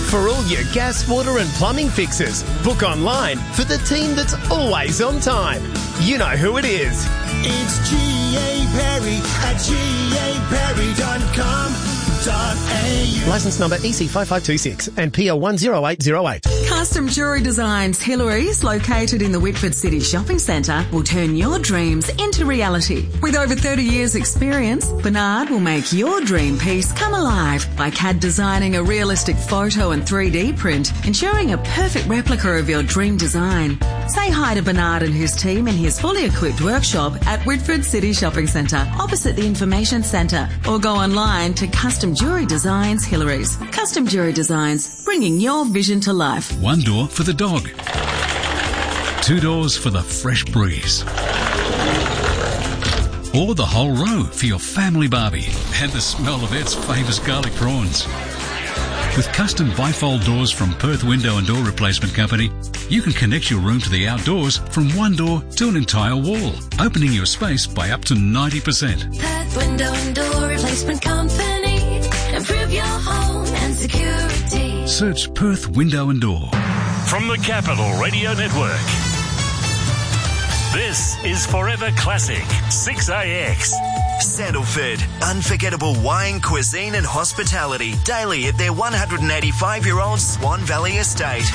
For all your gas, water and plumbing fixes, book online for the team that's always on time. You know who it is. It's G.A. Perry at gaperry.com.au. Licence number EC5526 and PL 10808. Custom Jewellery Designs Hillary's, located in the Whitford City Shopping Centre, will turn your dreams into reality. With over 30 years' experience, Bernard will make your dream piece come alive by CAD designing a realistic photo and 3D print, ensuring a perfect replica of your dream design. Say hi to Bernard and his team in his fully equipped workshop at Whitford City Shopping Centre, opposite the Information Centre, or go online to Custom Jewellery Designs Hillary's. Custom Jewellery Designs, bringing your vision to life. One door for the dog. 2 doors for the fresh breeze. Or the whole row for your family barbie and the smell of its famous garlic prawns. With custom bifold doors from Perth Window and Door Replacement Company, you can connect your room to the outdoors from one door to an entire wall, opening your space by up to 90%. Perth Window and Door Replacement Company. Improve your home and security. Search Perth Window and Door. From the Capital Radio Network, this is Forever Classic 6AX. Sandalford, unforgettable wine, cuisine and hospitality daily at their 185-year-old Swan Valley estate.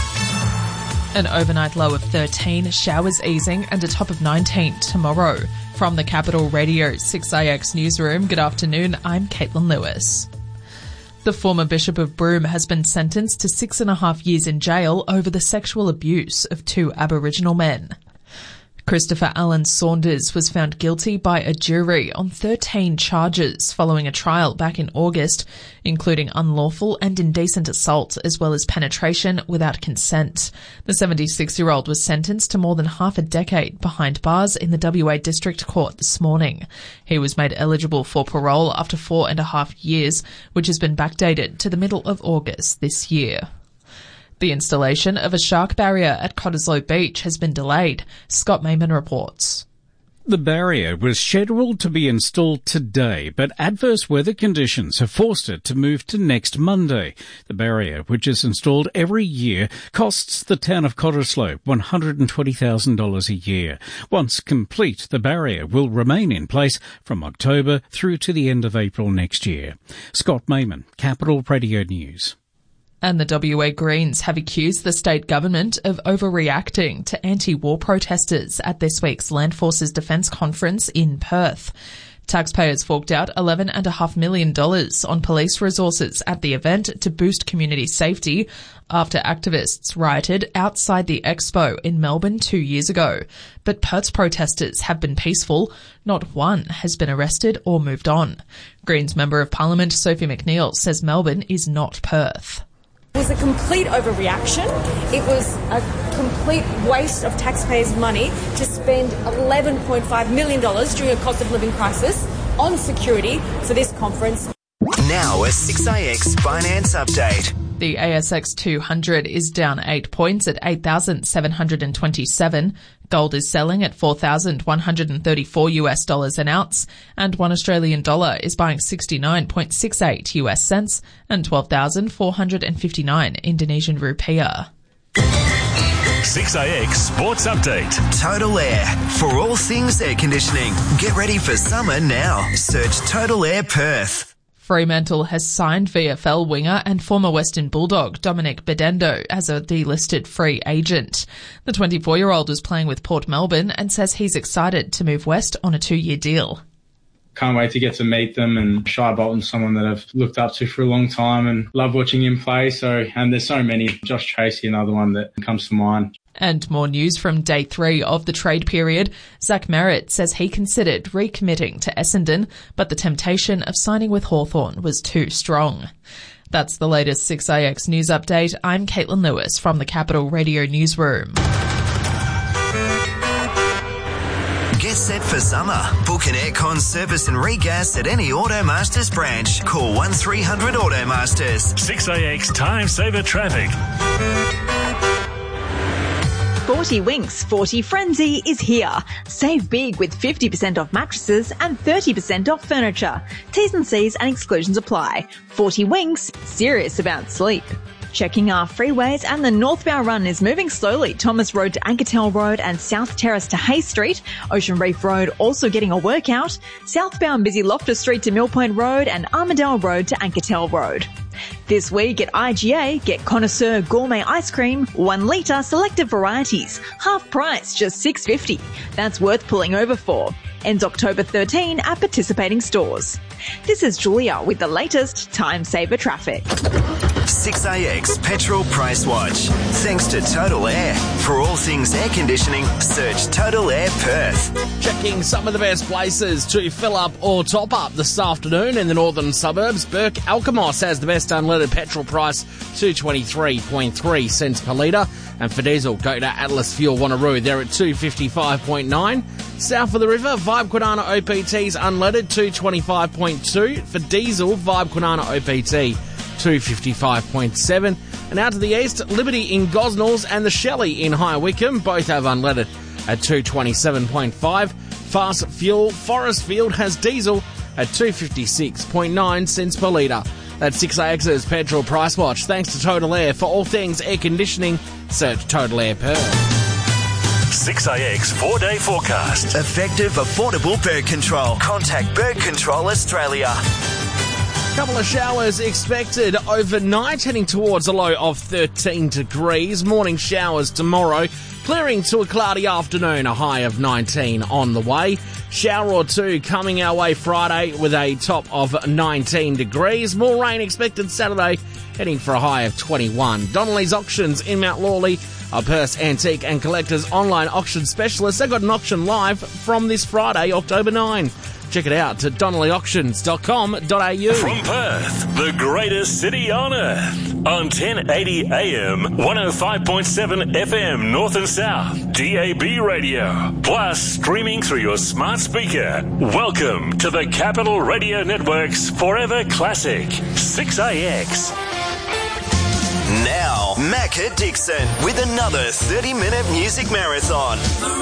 An overnight low of 13, showers easing and a top of 19 tomorrow. From the Capital Radio 6AX newsroom, good afternoon, I'm Caitlin Lewis. The former Bishop of Broome has been sentenced to 6.5 years in jail over the sexual abuse of 2 Aboriginal men. Christopher Allen Saunders was found guilty by a jury on 13 charges following a trial back in August, including unlawful and indecent assault as well as penetration without consent. The 76-year-old was sentenced to more than half a decade behind bars in the WA District Court this morning. He was made eligible for parole after 4.5 years, which has been backdated to the middle of August this year. The installation of a shark barrier at Cottesloe Beach has been delayed. Scott Mayman reports. The barrier was scheduled to be installed today, but adverse weather conditions have forced it to move to next Monday. The barrier, which is installed every year, costs the town of Cottesloe $120,000 a year. Once complete, the barrier will remain in place from October through to the end of April next year. Scott Mayman, Capital Radio News. And the WA Greens have accused the state government of overreacting to anti-war protesters at this week's Land Forces Defence Conference in Perth. Taxpayers forked out $11.5 million on police resources at the event to boost community safety after activists rioted outside the expo in Melbourne 2 years ago. But Perth's protesters have been peaceful. Not one has been arrested or moved on. Greens Member of Parliament Sophie McNeil says Melbourne is not Perth. It was a complete overreaction. It was a complete waste of taxpayers' money to spend $11.5 million during a cost of living crisis on security for this conference. Now a 6AX finance update. The ASX 200 is down 8 points at 8,727. Gold is selling at $4,134 an ounce, and $1 Australian dollar is buying 69.68 US cents and 12,459 Indonesian rupiah. 6AX Sports Update. Total Air. For all things air conditioning. Get ready for summer now. Search Total Air Perth. Fremantle has signed VFL winger and former Western Bulldog Dominic Bedendo as a delisted free agent. The 24-year-old was playing with Port Melbourne and says he's excited to move west on a 2-year deal. Can't wait to get to meet them, and Shai Bolton's someone that I've looked up to for a long time and love watching him play. And there's so many. Josh Tracy, another one that comes to mind. And more news from day 3 of the trade period. Zach Merritt says he considered recommitting to Essendon, but the temptation of signing with Hawthorn was too strong. That's the latest 6AX news update. I'm Caitlin Lewis from the Capital Radio Newsroom. Get set for summer. Book an aircon service and regas at any Automasters branch. Call 1300 Automasters. 6AX Time Saver Traffic. 40 Winks 40 Frenzy is here. Save big with 50% off mattresses and 30% off furniture. T's and C's and exclusions apply. 40 Winks, serious about sleep. Checking our freeways, and the northbound run is moving slowly. Thomas Road to Ankertel Road and South Terrace to Hay Street. Ocean Reef Road also getting a workout. Southbound busy Loftus Street to Mill Point Road and Armadale Road to Ankertel Road. This week at IGA, get Connoisseur Gourmet Ice Cream, 1 litre selected varieties, half price, just $6.50. That's worth pulling over for. Ends October 13 at participating stores. This is Julia with the latest Time Saver traffic. 6AX Petrol Price Watch. Thanks to Total Air. For all things air conditioning, search Total Air Perth. Checking some of the best places to fill up or top up this afternoon in the northern suburbs. Burke Alkimos has the best unleaded petrol price, 223.3 cents per litre. And for diesel, go to Atlas Fuel Wanneroo. They're at 255.9. South of the river, Vibe Kwinana OPT's unleaded, 225.2. For diesel, Vibe Kwinana OPT, 255.7. And out to the east, Liberty in Gosnells and the Shelley in High Wycombe both have unleaded at 227.5. Fast Fuel Forestfield has diesel at 256.9 cents per litre. That's 6AX's Petrol Price Watch. Thanks to Total Air. For all things air conditioning, search Total Air Perth. 6AX 4-day forecast. Effective, affordable bird control. Contact Bird Control Australia. Couple of showers expected overnight, heading towards a low of 13 degrees. Morning showers tomorrow, clearing to a cloudy afternoon, a high of 19 on the way. Shower or two coming our way Friday with a top of 19 degrees. More rain expected Saturday, heading for a high of 21. Donnelly's Auctions in Mount Lawley are Perth's antique and collectors online auction specialists. They've got an auction live from this Friday, October 9. Check it out at donnellyauctions.com.au. From Perth, the greatest city on earth. On 1080 AM, 105.7 FM North and South, DAB radio. Plus, streaming through your smart speaker. Welcome to the Capital Radio Network's Forever Classic, 6AX. Now, Macca Dixon with another 30-minute music marathon.